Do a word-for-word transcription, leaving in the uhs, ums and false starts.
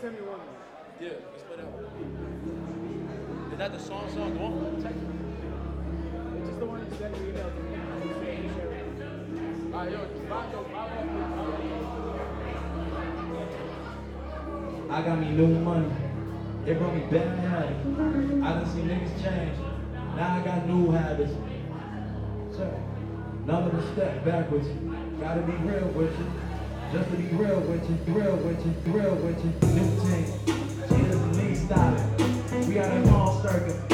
send me one. Yeah, let's play that one. Is that the song song? The one? Check it. It's just the one you sent me email to me. Alright, yo, Bob, yo, Bob, I got me new money. It brought me bad habits. I done seen niggas change. Now I got new habits. So, another step backwards. Gotta be real with you. Just to be real with you, real with you, real with you. New team. She doesn't need styling. We got a small circuit.